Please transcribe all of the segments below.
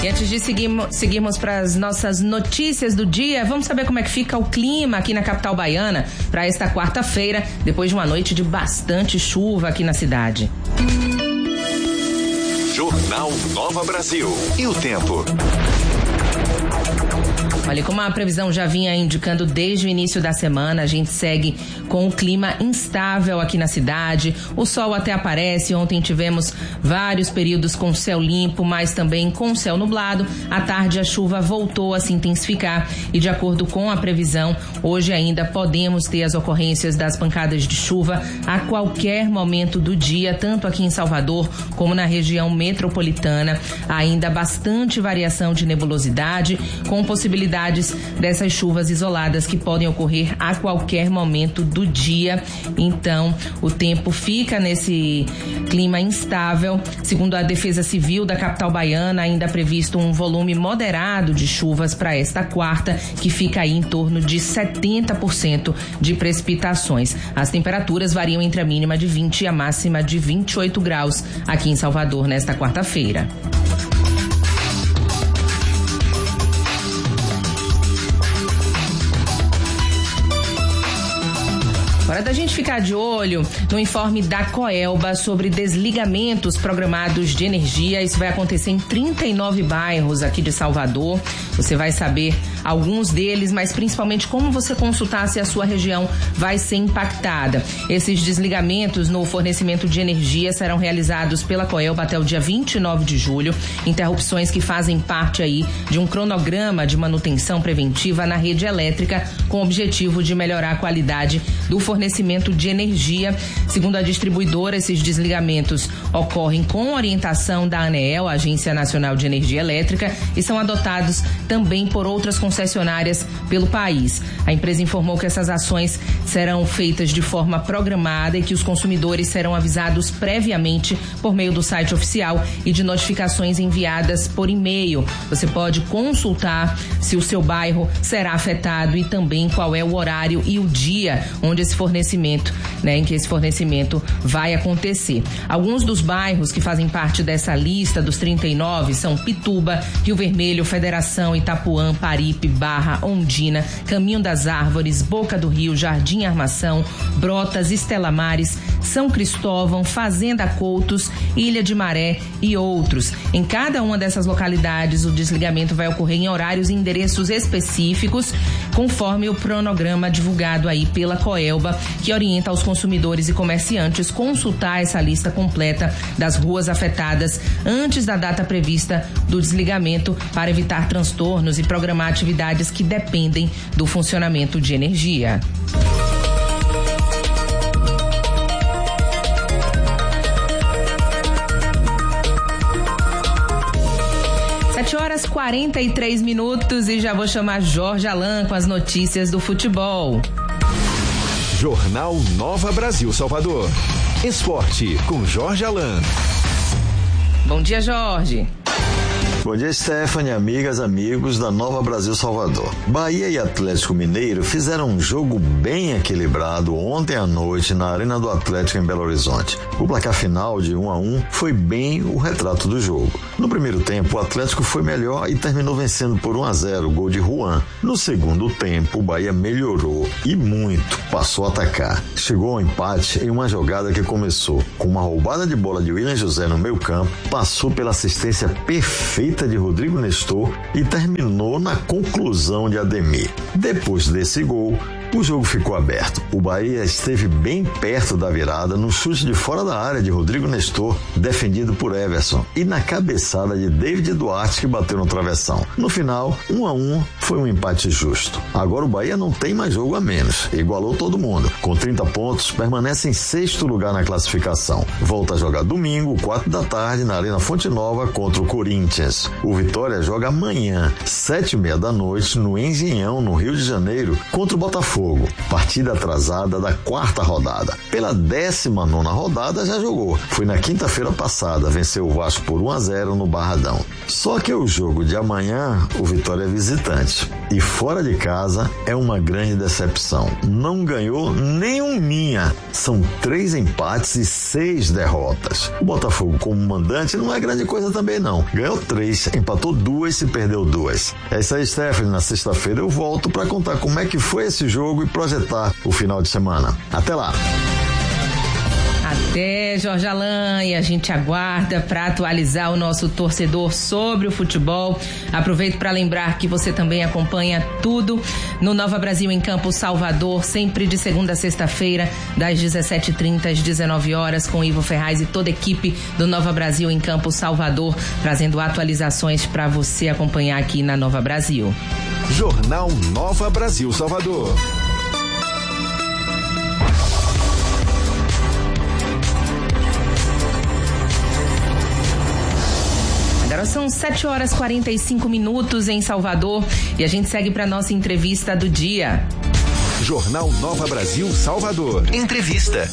E antes de seguirmos para as nossas notícias do dia, vamos saber como é que fica o clima aqui na capital baiana para esta quarta-feira, depois de uma noite de bastante chuva aqui na cidade. Jornal Nova Brasil. E o tempo? Olha, como a previsão já vinha indicando desde o início da semana, a gente segue com o clima instável aqui na cidade. O sol até aparece, ontem tivemos vários períodos com céu limpo, mas também com céu nublado. À tarde a chuva voltou a se intensificar e, de acordo com a previsão, hoje ainda podemos ter as ocorrências das pancadas de chuva a qualquer momento do dia, tanto aqui em Salvador como na região metropolitana. Há ainda bastante variação de nebulosidade, com possibilidade dessas chuvas isoladas que podem ocorrer a qualquer momento do dia. Então, o tempo fica nesse clima instável. Segundo a Defesa Civil da capital baiana, ainda é previsto um volume moderado de chuvas para esta quarta, que fica aí em torno de 70% de precipitações. As temperaturas variam entre a mínima de 20 e a máxima de 28 graus aqui em Salvador nesta quarta-feira. Hora da gente ficar de olho no informe da Coelba sobre desligamentos programados de energia. Isso vai acontecer em 39 bairros aqui de Salvador. Você vai saber alguns deles, mas principalmente como você consultar se a sua região vai ser impactada. Esses desligamentos no fornecimento de energia serão realizados pela Coelba até o dia 29 de julho. Interrupções que fazem parte aí de um cronograma de manutenção preventiva na rede elétrica, com o objetivo de melhorar a qualidade do fornecimento de energia. Segundo a distribuidora, esses desligamentos ocorrem com orientação da ANEEL, Agência Nacional de Energia Elétrica, e são adotados também por outras concessionárias pelo país. A empresa informou que essas ações serão feitas de forma programada e que os consumidores serão avisados previamente por meio do site oficial e de notificações enviadas por e-mail. Você pode consultar se o seu bairro será afetado e também qual é o horário e o dia onde esse fornecimento, em que esse fornecimento vai acontecer. Alguns dos bairros que fazem parte dessa lista dos 39 são Pituba, Rio Vermelho, Federação, Itapuã, Paripe, Barra, Ondina, Caminho das Árvores, Boca do Rio, Jardim Armação, Brotas, Estela Mares, São Cristóvão, Fazenda Coutos, Ilha de Maré e outros. Em cada uma dessas localidades, o desligamento vai ocorrer em horários e endereços específicos, conforme o cronograma divulgado aí pela Coelba, que orienta aos consumidores e comerciantes consultar essa lista completa das ruas afetadas antes da data prevista do desligamento, para evitar transtornos e programar atividades que dependem do funcionamento de energia. 7h43 e já vou chamar Jorge Alain com as notícias do futebol. Jornal Nova Brasil Salvador. Esporte com Jorge Alain. Bom dia, Jorge. Bom dia, Stephanie, amigas, amigos da Nova Brasil Salvador. Bahia e Atlético Mineiro fizeram um jogo bem equilibrado ontem à noite na Arena do Atlético em Belo Horizonte. O placar final de 1-1 foi bem o retrato do jogo. No primeiro tempo, o Atlético foi melhor e terminou vencendo por 1-0, gol de Juan. No segundo tempo, o Bahia melhorou e muito, passou a atacar. Chegou ao empate em uma jogada que começou com uma roubada de bola de William José no meio campo, passou pela assistência perfeita de Rodrigo Nestor e terminou na conclusão de Ademir. Depois desse gol, o jogo ficou aberto. O Bahia esteve bem perto da virada no chute de fora da área de Rodrigo Nestor, defendido por Everson, e na cabeçada de David Duarte, que bateu no travessão. No final, 1-1 foi um empate justo. Agora o Bahia não tem mais jogo a menos, igualou todo mundo. Com 30 pontos, permanece em sexto lugar na classificação. Volta a jogar domingo, 4 da tarde, na Arena Fonte Nova contra o Corinthians. O Vitória joga amanhã, 7h30 da noite, no Engenhão, no Rio de Janeiro, contra o Botafogo. Botafogo, partida atrasada da 4ª rodada. Pela 19ª rodada já jogou. Foi na quinta-feira passada, venceu o Vasco por 1-0 no Barradão. Só que o jogo de amanhã, o Vitória é visitante. E fora de casa é uma grande decepção. Não ganhou nenhum minha. São 3 empates e 6 derrotas. O Botafogo, como mandante, não é grande coisa também não. Ganhou 3, empatou 2 e perdeu 2. É isso aí, Stephanie. Na sexta-feira eu volto para contar como é que foi esse jogo e projetar o final de semana. Até lá! Até, Jorge Alain, e a gente aguarda para atualizar o nosso torcedor sobre o futebol. Aproveito para lembrar que você também acompanha tudo no Nova Brasil em Campo Salvador, sempre de segunda a sexta-feira, das 17h30 às 19 horas, com Ivo Ferraz e toda a equipe do Nova Brasil em Campo Salvador, trazendo atualizações para você acompanhar aqui na Nova Brasil. Jornal Nova Brasil Salvador. Agora são 7h45 em Salvador e a gente segue para nossa entrevista do dia. Jornal Nova Brasil Salvador. Entrevista.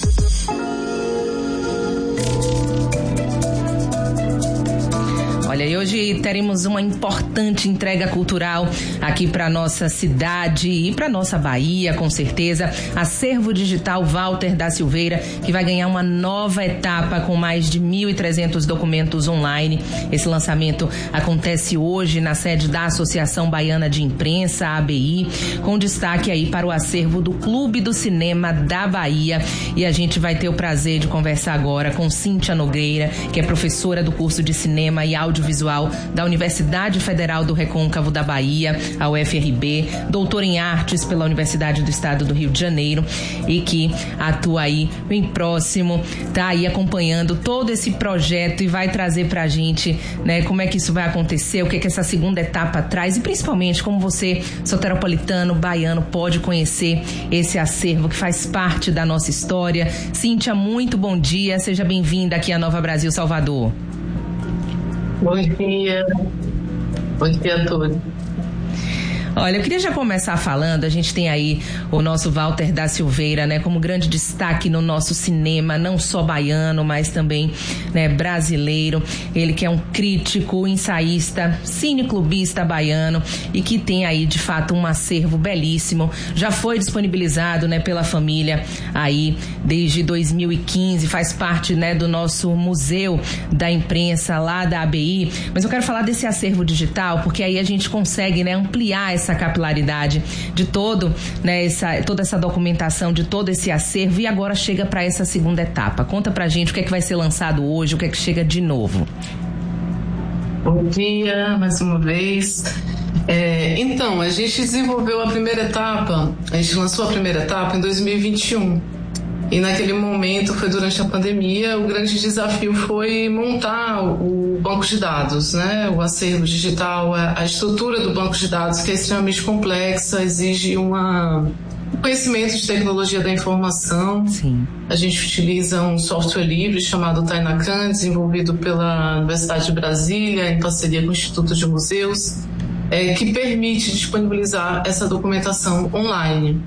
Olha, e hoje teremos uma importante entrega cultural aqui para nossa cidade e para nossa Bahia, com certeza. Acervo Digital Walter da Silveira, que vai ganhar uma nova etapa com mais de 1.300 documentos online. Esse lançamento acontece hoje na sede da Associação Baiana de Imprensa, a ABI, com destaque aí para o acervo do Clube do Cinema da Bahia. E a gente vai ter o prazer de conversar agora com Cíntia Nogueira, que é professora do curso de Cinema e Audiovisual da Universidade Federal do Recôncavo da Bahia, a UFRB, doutora em artes pela Universidade do Estado do Rio de Janeiro e que atua aí bem próximo, tá aí acompanhando todo esse projeto e vai trazer pra gente, né, como é que isso vai acontecer, o que essa segunda etapa traz e principalmente como você, soteropolitano, baiano, pode conhecer esse acervo que faz parte da nossa história. Cíntia, muito bom dia, seja bem-vinda aqui à Nova Brasil Salvador. Bom dia a todos. Olha, eu queria já começar falando, a gente tem aí o nosso Walter da Silveira, né, como grande destaque no nosso cinema, não só baiano, mas também, né, brasileiro. Ele que é um crítico, ensaísta, cineclubista baiano e que tem aí, de fato, um acervo belíssimo. Já foi disponibilizado, né, pela família aí desde 2015, faz parte, né, do nosso Museu da Imprensa lá da ABI. Mas eu quero falar desse acervo digital, porque aí a gente consegue, né, ampliar essa capilaridade de todo, né, toda essa documentação, de todo esse acervo, e agora chega para essa segunda etapa. Conta pra gente o que é que vai ser lançado hoje, o que é que chega de novo. Bom dia, mais uma vez. Então, a gente desenvolveu a primeira etapa, a gente lançou a primeira etapa em 2021. E naquele momento, foi durante a pandemia, o grande desafio foi montar o banco de dados, né? O acervo digital, a estrutura do banco de dados, que é extremamente complexa, exige um conhecimento de tecnologia da informação. Sim. A gente utiliza um software livre chamado Tainacan, desenvolvido pela Universidade de Brasília, em parceria com o Instituto de Museus, que permite disponibilizar essa documentação online.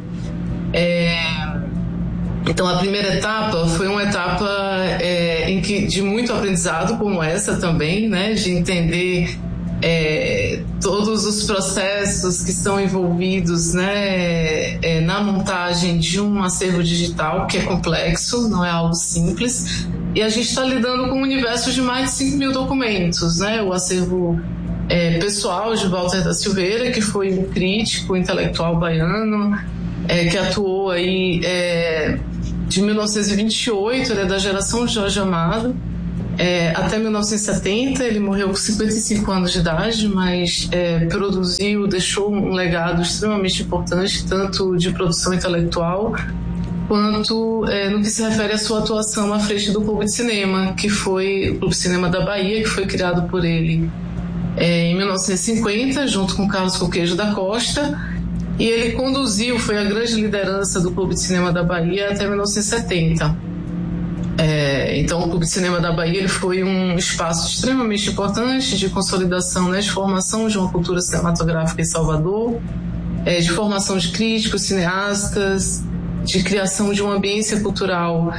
Então, a primeira etapa foi uma etapa de muito aprendizado, como essa também, né, de entender todos os processos que estão envolvidos, né, na montagem de um acervo digital, que é complexo, não é algo simples. E a gente está lidando com um universo de mais de 5.000 documentos, né, o acervo pessoal de Walter da Silveira, que foi um crítico intelectual baiano, que atuou aí de 1928, ele é da geração Jorge Amado, até 1970, ele morreu com 55 anos de idade, mas deixou um legado extremamente importante, tanto de produção intelectual, quanto no que se refere à sua atuação à frente do Clube de Cinema, que foi o Clube de Cinema da Bahia, que foi criado por ele em 1950, junto com Carlos Coqueijo da Costa. E ele conduziu, foi a grande liderança do Clube de Cinema da Bahia até 1970. Então, o Clube de Cinema da Bahia ele foi um espaço extremamente importante de consolidação, né, de formação de uma cultura cinematográfica em Salvador. de formação de críticos, cineastas, de criação de uma ambiência cultural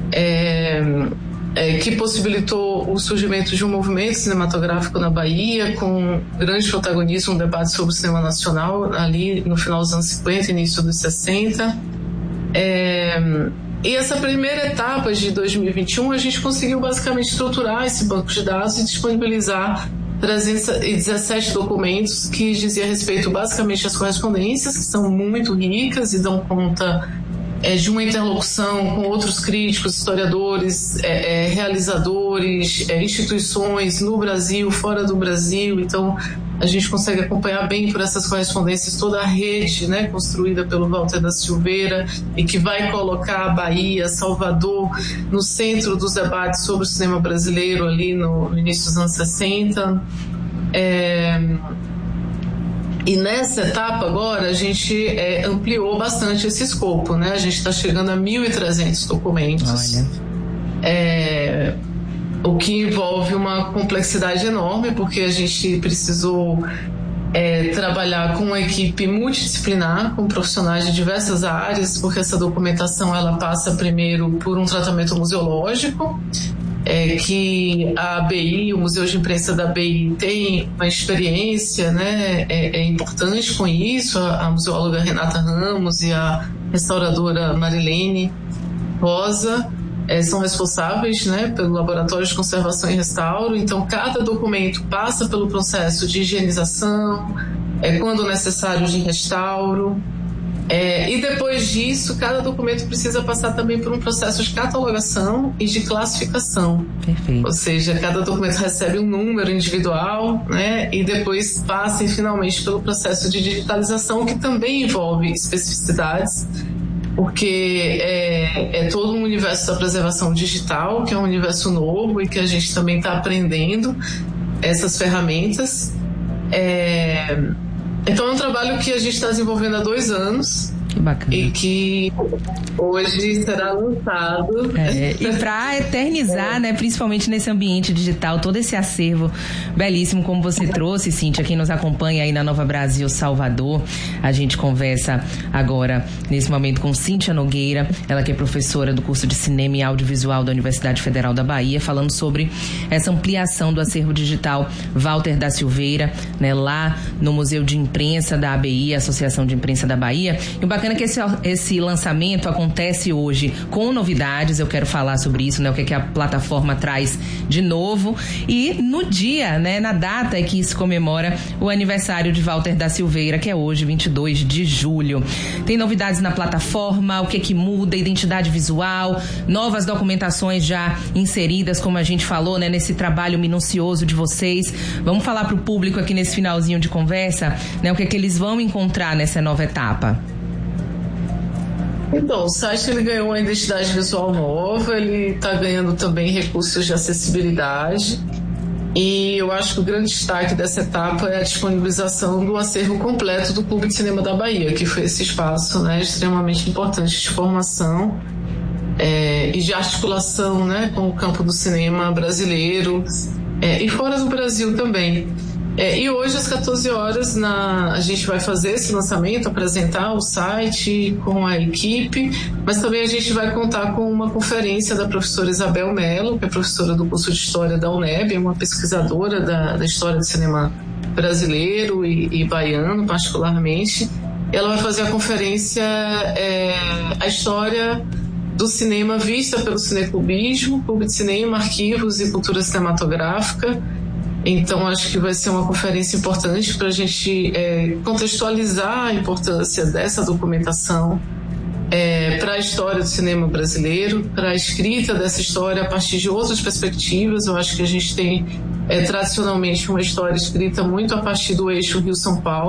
que possibilitou o surgimento de um movimento cinematográfico na Bahia, com grande protagonismo, um debate sobre o cinema nacional, ali no final dos anos 50, início dos 60. E essa primeira etapa de 2021, a gente conseguiu basicamente estruturar esse banco de dados e disponibilizar 317 documentos que dizia respeito basicamente às correspondências, que são muito ricas e dão conta de uma interlocução com outros críticos, historiadores, realizadores, instituições no Brasil, fora do Brasil. Então a gente consegue acompanhar bem por essas correspondências toda a rede, né, construída pelo Walter da Silveira, e que vai colocar a Bahia, Salvador, no centro dos debates sobre o cinema brasileiro ali no início dos anos 60. E nessa etapa agora a gente ampliou bastante esse escopo, né? A gente está chegando a 1.300 documentos. Olha. O que envolve uma complexidade enorme, porque a gente precisou trabalhar com uma equipe multidisciplinar, com profissionais de diversas áreas, porque essa documentação ela passa primeiro por um tratamento museológico, que a ABI, o Museu de Imprensa da ABI, tem uma experiência, né, importante com isso. A museóloga Renata Ramos e a restauradora Marilene Rosa são responsáveis, né, pelo Laboratório de Conservação e Restauro. Então, cada documento passa pelo processo de higienização, quando necessário, de restauro. E depois disso, cada documento precisa passar também por um processo de catalogação e de classificação. Perfeito. Ou seja, cada documento recebe um número individual, né, e depois passa finalmente pelo processo de digitalização, que também envolve especificidades, porque é todo um universo da preservação digital, que é um universo novo e que a gente também está aprendendo essas ferramentas. Então é um trabalho que a gente está desenvolvendo há 2 anos. Que bacana. E que hoje será lançado. E para eternizar, né, principalmente nesse ambiente digital, todo esse acervo belíssimo, como você trouxe, Cíntia, quem nos acompanha aí na Nova Brasil Salvador. A gente conversa agora, nesse momento, com Cíntia Nogueira, ela que é professora do curso de Cinema e Audiovisual da Universidade Federal da Bahia, falando sobre essa ampliação do acervo digital Walter da Silveira, né, lá no Museu de Imprensa da ABI, Associação de Imprensa da Bahia. E o bacana é que esse lançamento acontece hoje com novidades. Eu quero falar sobre isso, né? O que a plataforma traz de novo. E no dia, né? Na data que se comemora o aniversário de Walter da Silveira, que é hoje, 22 de julho. Tem novidades na plataforma, o que muda, identidade visual, novas documentações já inseridas, como a gente falou, né? Nesse trabalho minucioso de vocês. Vamos falar para o público aqui nesse finalzinho de conversa, né? O que eles vão encontrar nessa nova etapa. Então, o site ele ganhou uma identidade visual nova, ele está ganhando também recursos de acessibilidade, e eu acho que o grande destaque dessa etapa é a disponibilização do acervo completo do Clube de Cinema da Bahia, que foi esse espaço, né, extremamente importante de formação e de articulação, né, com o campo do cinema brasileiro e fora do Brasil também. E hoje, às 14 horas, a gente vai fazer esse lançamento, apresentar o site com a equipe, mas também a gente vai contar com uma conferência da professora Isabel Mello, que é professora do curso de História da UNEB, uma pesquisadora da história do cinema brasileiro e baiano, particularmente. Ela vai fazer a conferência A História do Cinema Vista pelo Cineclubismo, Clube de Cinema, Arquivos e Cultura Cinematográfica. Então, acho que vai ser uma conferência importante para a gente contextualizar a importância dessa documentação para a história do cinema brasileiro, para a escrita dessa história a partir de outras perspectivas. Eu acho que a gente tem tradicionalmente uma história escrita muito a partir do eixo Rio-São Paulo,